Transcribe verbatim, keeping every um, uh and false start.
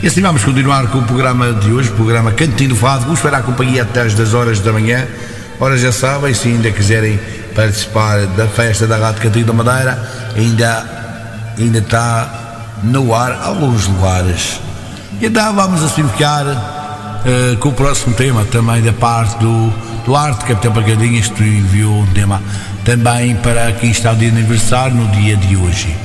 E assim vamos continuar com o programa de hoje, o programa Cantinho do Fado. Vamos esperar a companhia até às dez horas da manhã. Ora, já sabem, se ainda quiserem participar da festa da Rádio Cantinho da Madeira, ainda, ainda está no ar alguns lugares. E então vamos assim ficar uh, com o próximo tema, também da parte do Duarte, Capitão Pacadinhas, que enviou um tema também para quem está de aniversário no dia de hoje.